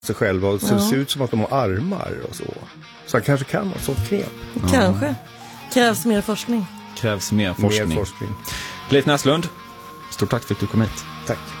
sig själva och så ser ut som att de har armar och så. Så han kanske kan något sånt knep. Kanske. Krävs mer forskning. Krävs mer forskning. Mer forskning. Leif Näslund, stort tack för att du kom hit. Tack.